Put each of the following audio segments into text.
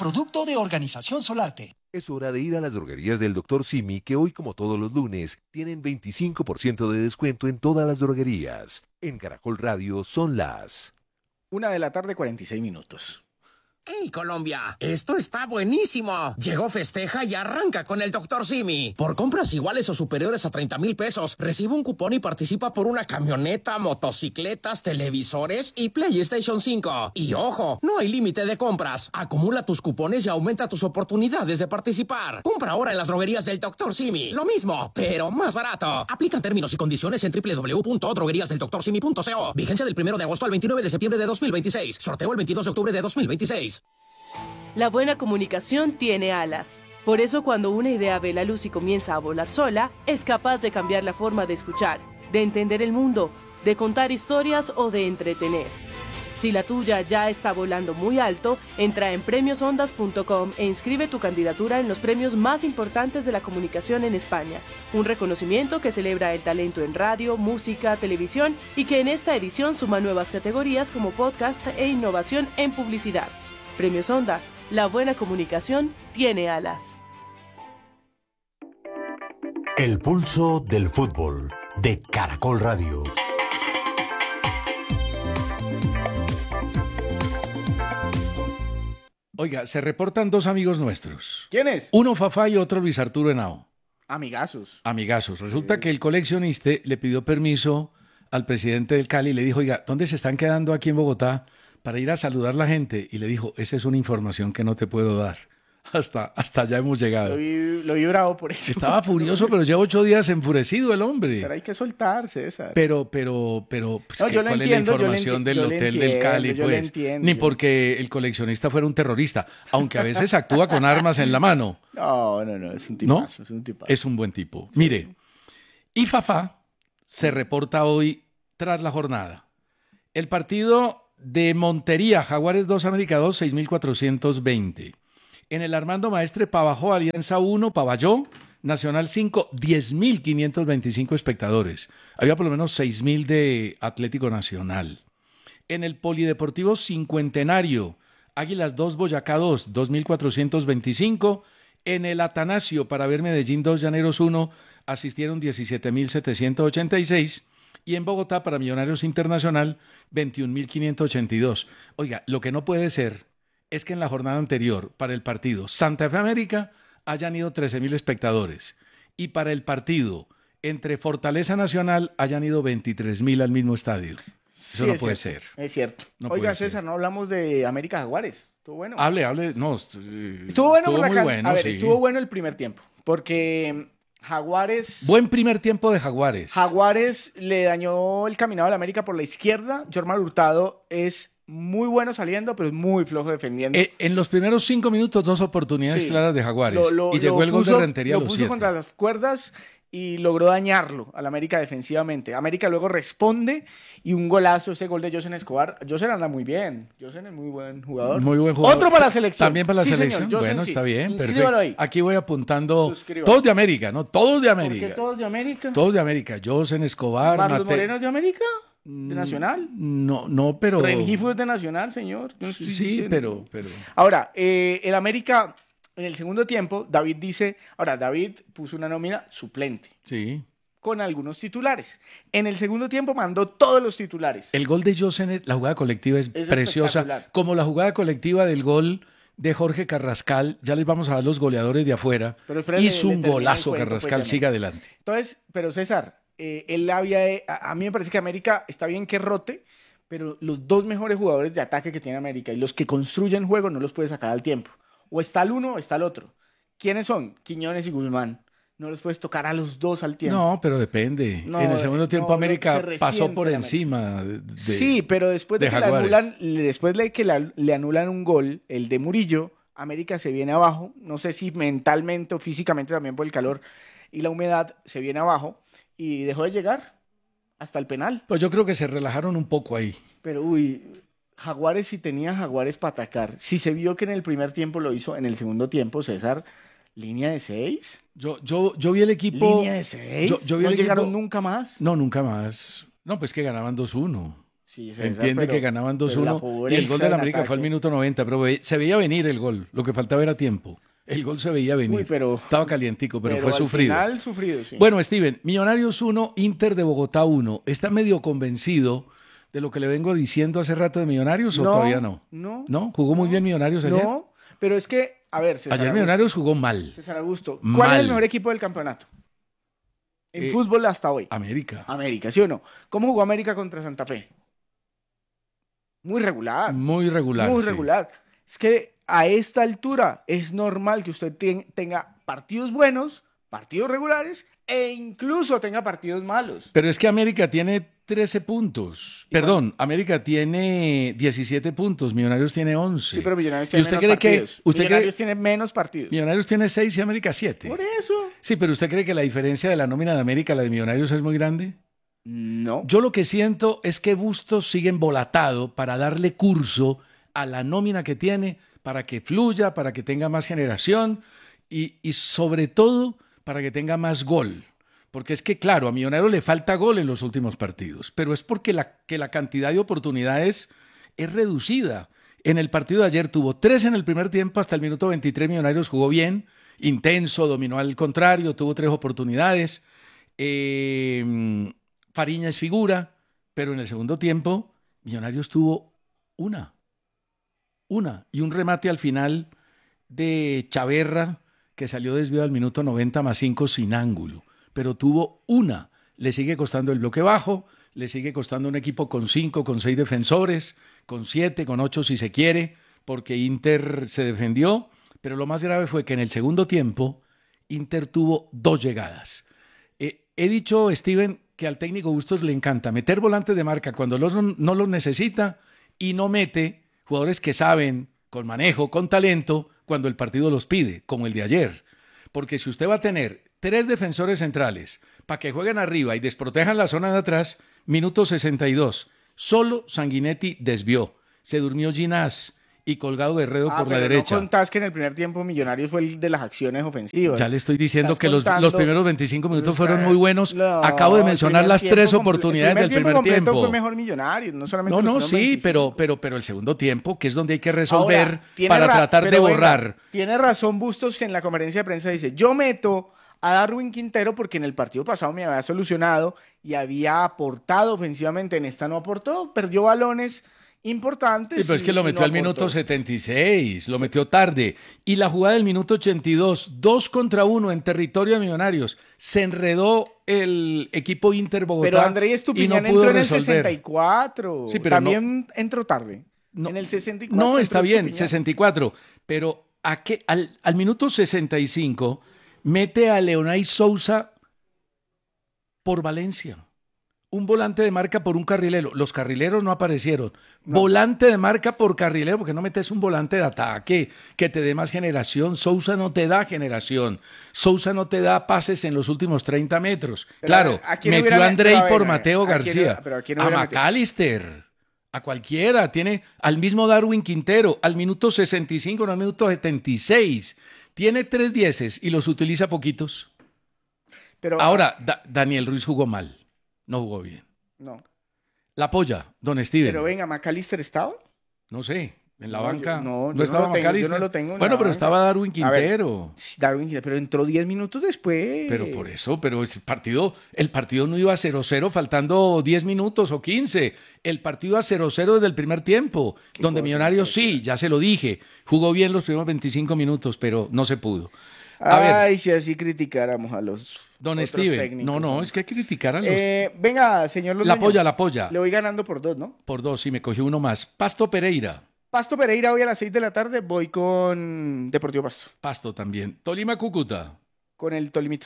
producto de Organización Solarte. Es hora de ir a las droguerías del Dr. Simi, que hoy, como todos los lunes, tienen 25% de descuento en todas las droguerías. En Caracol Radio son las 1:46 p.m. ¡Hey, Colombia! ¡Esto está buenísimo! Llegó Festeja y arranca con el Dr. Simi. Por compras iguales o superiores a 30,000 pesos, recibe un cupón y participa por una camioneta, motocicletas, televisores y PlayStation 5. Y ojo, no hay límite de compras. Acumula tus cupones y aumenta tus oportunidades de participar. Compra ahora en las droguerías del Dr. Simi. Lo mismo, pero más barato. Aplican términos y condiciones en www.drogueriasdeldoctorsimi.co. Vigencia del 1 de agosto al 29 de septiembre de 2026. Sorteo el 22 de octubre de 2026. La buena comunicación tiene alas. Por eso cuando una idea ve la luz y comienza a volar sola, es capaz de cambiar la forma de escuchar, de entender el mundo, de contar historias o de entretener. Si la tuya ya está volando muy alto, entra en premiosondas.com e inscribe tu candidatura en los premios más importantes de la comunicación en España. Un reconocimiento que celebra el talento en radio, música, televisión y que en esta edición suma nuevas categorías como podcast e innovación en publicidad. Premios Ondas, la buena comunicación tiene alas. El pulso del fútbol de Caracol Radio. Oiga, se reportan dos amigos nuestros. ¿Quiénes? Uno Fafá y otro Luis Arturo Henao. Amigazos. Amigazos. Resulta que el coleccionista le pidió permiso al presidente del Cali y le dijo, oiga, ¿dónde se están quedando aquí en Bogotá para ir a saludar a la gente? Y le dijo, esa es una información que no te puedo dar. Hasta allá hemos llegado. Lo vi bravo por eso. Estaba furioso, pero lleva 8 días enfurecido el hombre. Pero hay que soltar, César. Pero, pues, No, ¿cuál es la información del hotel del Cali? Pues, ni porque el coleccionista fuera un terrorista, aunque a veces actúa con armas en la mano. No, es un tipazo, ¿No? es un tipazo. Es un buen tipo. Sí. Mire, y Fafá se reporta hoy tras la jornada. El partido de Montería, Jaguares 2, América 2, 6.420. En el Armando Maestre, Pavajó, Alianza 1, Pavalló, Nacional 5, 10.525 espectadores. Había por lo menos 6.000 de Atlético Nacional. En el Polideportivo Cincuentenario, Águilas 2, Boyacá 2, 2.425. En el Atanasio, para ver Medellín 2, Llaneros 1, asistieron 17.786. Y en Bogotá, para Millonarios Internacional, 21.582. Oiga, lo que no puede ser es que en la jornada anterior, para el partido Santa Fe América, hayan ido 13.000 espectadores. Y para el partido entre Fortaleza Nacional, hayan ido 23.000 al mismo estadio. Eso no puede ser. Es cierto. No Oiga, puede ser. César, no hablamos de América Jaguares. Estuvo bueno. Hable. No, Estuvo bueno. muy bueno. A ver, sí. estuvo bueno el primer tiempo. Porque Jaguares... Buen primer tiempo de Jaguares. Jaguares le dañó el caminado a la América por la izquierda. Jorman Hurtado es muy bueno saliendo, pero es muy flojo defendiendo. En los primeros 5 minutos, 2 oportunidades claras de Jaguares. Y llegó el gol de Rentería a los 7. Lo puso contra las cuerdas y logró dañarlo a la América defensivamente. América luego responde y un golazo, ese gol de Josen Escobar. Josen anda muy bien. Josen es muy buen jugador. Muy buen jugador. Otro para la selección. También para la selección. Señor, bueno, sí. está bien. Inscríbalo Perfecto. ahí. Aquí voy apuntando. Suscríbalo. Todos de América, ¿no? Todos de América. ¿Por qué todos de América? Todos de América. Josen Escobar. ¿Marlos Moreno es de América? ¿De Nacional? No, pero... Rengifo es de Nacional, señor. Yo no estoy Sí, diciendo. pero... Ahora, el América, en el segundo tiempo, David dice... Ahora, David puso una nómina suplente. Sí. Con algunos titulares. En el segundo tiempo mandó todos los titulares. El gol de Josen, la jugada colectiva es preciosa. Como la jugada colectiva del gol de Jorge Carrascal. Ya les vamos a dar los goleadores de afuera. Hizo un golazo Carrascal. Siga adelante. Entonces, pero César... a mí me parece que América está bien que rote, pero los dos mejores jugadores de ataque que tiene América y los que construyen juego no los puede sacar al tiempo. O está el uno o está el otro. ¿Quiénes son? Quiñones y Guzmán. No los puedes tocar a los dos al tiempo. No, pero depende. En el segundo tiempo América pasó por encima de sí, pero después de que le anulan un gol, el de Murillo, América se viene abajo. No sé si mentalmente o físicamente también por el calor y la humedad se viene abajo. Y dejó de llegar hasta el penal. Pues yo creo que se relajaron un poco ahí. Pero, Jaguares sí tenía Jaguares para atacar. Si se vio que en el primer tiempo lo hizo, en el segundo tiempo, César, línea de 6. Yo vi el equipo... ¿Línea de 6? Yo vi ¿No el llegaron equipo... nunca más? No, nunca más. No, pues que ganaban 2-1. Sí, César, Entiende pero- que ganaban pero la 2-1 y el pobreza gol del del América fue al ataque. minuto 90, pero se veía venir el gol. Lo que faltaba era tiempo. El gol se veía venir. Uy, pero- Estaba calientico, pero fue al sufrido. final, sufrido, sí. Bueno, Steven, Millonarios 1, Inter de Bogotá 1. ¿Está medio convencido de lo que le vengo diciendo hace rato de Millonarios o todavía no? No. ¿No? ¿Jugó muy bien Millonarios ayer? No, pero es que, a ver, César Ayer Augusto, Millonarios jugó mal. César Augusto, ¿cuál Mal. es el mejor equipo del campeonato? En Eh, fútbol hasta hoy. América. América, ¿sí o no? ¿Cómo jugó América contra Santa Fe? Muy regular. Muy regular. Muy sí. regular. Es que a esta altura es normal que usted tenga partidos buenos, partidos regulares e incluso tenga partidos malos. Pero es que América tiene 13 puntos. Igual. Perdón, América tiene 17 puntos, Millonarios tiene 11. Sí, pero Millonarios ¿Y tiene usted menos cree que partidos. usted Millonarios cree tiene menos partidos. Millonarios tiene 6 y América 7? Por eso. Sí, pero ¿usted cree que la diferencia de la nómina de América a la de Millonarios es muy grande? No. Yo lo que siento es que Bustos sigue embolatado para darle curso a la nómina que tiene, para que fluya, para que tenga más generación y sobre todo para que tenga más gol. Porque es que, claro, a Millonarios le falta gol en los últimos partidos, pero es porque la cantidad de oportunidades es reducida. En el partido de ayer tuvo 3 en el primer tiempo, hasta el minuto 23 Millonarios jugó bien, intenso, dominó al contrario, tuvo 3 oportunidades. Fariña es figura, pero en el segundo tiempo Millonarios tuvo una y un remate al final de Chaverra que salió desviado al minuto 90 más 5 sin ángulo, pero tuvo una. Le sigue costando el bloque bajo, le sigue costando un equipo con 5, con 6 defensores, con 7, con 8 si se quiere, porque Inter se defendió, pero lo más grave fue que en el segundo tiempo Inter tuvo 2 llegadas. He dicho, Steven, que al técnico Bustos le encanta meter volantes de marca cuando no los necesita y no mete jugadores que saben, con manejo, con talento, cuando el partido los pide, como el de ayer. Porque si usted va a tener 3 defensores centrales para que jueguen arriba y desprotejan la zona de atrás, minuto 62, solo Sanguinetti desvió. Se durmió Ginás y Colgado Guerrero por la pero derecha. no contás que en el primer tiempo Millonarios fue el de las acciones ofensivas. Ya le estoy diciendo Estás que los contando- primeros 25 minutos fueron Está- muy buenos. No, Acabo de el mencionar primer las tiempo 3 comple- oportunidades del primer completo tiempo. fue mejor Millonarios, no solamente No, los no, primeros sí, 25. pero el segundo tiempo, que es donde hay que resolver Ahora, tiene para ra- tratar de pero venga, borrar. Tiene razón Bustos que en la conferencia de prensa dice, yo meto a Darwin Quintero porque en el partido pasado me había solucionado y había aportado ofensivamente, en esta no aportó, perdió balones importantes. Sí, pero es que lo y metió no al minuto aportó. 76, lo metió tarde. Y la jugada del minuto 82, 2 contra 1 en territorio de Millonarios. Se enredó el equipo Inter Bogotá. Pero André y no Estupiñán pudo entró en el resolver. 64. Sí, pero También entró tarde. No, en el 64. No, entró está bien, Estupiñán. 64. Pero al minuto 65 mete a Leonay Sousa por Valencia. Un volante de marca por un carrilero. Los carrileros no aparecieron. Volante de marca por carrilero, porque no metes un volante de ataque que te dé más generación. Sousa no te da generación. Sousa no te da pases en los últimos 30 metros. Pero, Claro, ¿a quién metió hubiera a Andrei metido? A ver, por a ver, Mateo ¿a quién García. hubiera- pero a quién A hubiera metido? McAllister. A cualquiera. Tiene al mismo Darwin Quintero. Al minuto 65, no al minuto 76. Tiene 3 dieces y los utiliza poquitos. Pero, Ahora, Daniel Ruiz jugó mal. No jugó bien. no. La polla, don Steven. Pero venga, ¿McAllister estaba? No sé, en la No, banca. yo no no estaba lo tengo, yo McAllister. no lo tengo en Bueno, la pero banca. estaba Darwin A ver, Quintero. Sí, Darwin Quintero, pero entró 10 minutos después. Pero por eso, el partido no iba a 0-0 faltando 10 minutos o 15. El partido a 0-0 desde el primer tiempo, donde cosa, Millonarios no sí, ya se lo dije, jugó bien los primeros 25 minutos, pero no se pudo. A ver, Ay, si así criticáramos a los don otros Steven, técnicos, no, hombre. es que hay que criticar a los... Venga, señor la Londoño, polla, le voy ganando por 2, ¿no? por 2, y me cogió uno más. Pasto Pereira, Pasto Pereira, hoy a las 6 de la tarde voy con Deportivo Pasto, Pasto también. Tolima Cúcuta, con el Tolimita.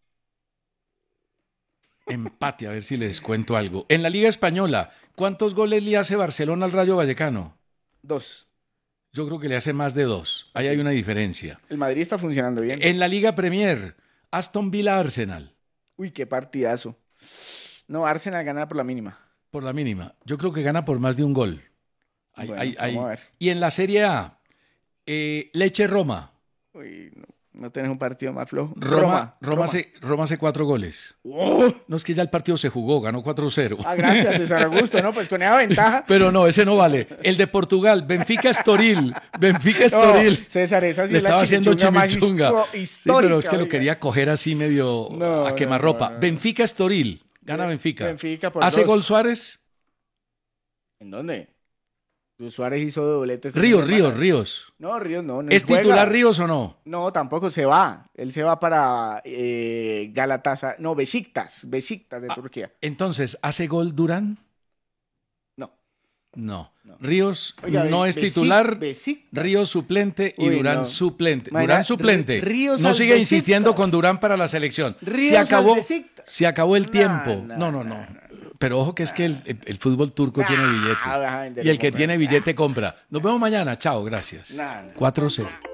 empate, a ver si le descuento algo. En la Liga Española, ¿cuántos goles le hace Barcelona al Rayo Vallecano? 2. Yo creo que le hace más de 2. Ahí hay una diferencia. El Madrid está funcionando bien. En la Liga Premier, Aston Villa Arsenal, Uy, qué partidazo. No, Arsenal gana por la mínima. por la mínima. Yo creo que gana por más de un gol. Bueno, vamos a ver. Y en la Serie A, Leche Roma. Uy, no, No tenés un partido más flojo. Roma hace 4 goles. Oh. No, es que ya el partido se jugó, ganó 4-0. Ah, gracias, César Augusto, ¿no? Pues con esa ventaja. Pero no, ese no vale. El de Portugal, Benfica Estoril. No, César, esa sí Le es la estaba haciendo chimichunga más Sí, histórica. pero es que lo oiga. quería coger así medio a quemarropa. no. Benfica Estoril. Gana Benfica. Benfica por ¿Hace 2. gol Suárez? ¿En dónde? Luis Suárez hizo dobletes. Ríos. No, Ríos no. ¿Es juega. titular Ríos o no? No, tampoco se va. Él se va para Galatasaray. No, Besiktas de Turquía. Entonces, ¿hace gol Durán? No. No. Ríos Oiga, no es titular. Besiktas. Ríos suplente y Uy, Durán no. suplente. Imagina, Durán suplente. Ríos No al sigue Besiktas. insistiendo con Durán para la selección. Ríos al Besiktas. Se acabó el tiempo. No. No. Pero ojo que es que el fútbol turco tiene billete. Vas a vender Y el que un tiene momento. billete compra. Nos vemos mañana. Chao, gracias. 4-0.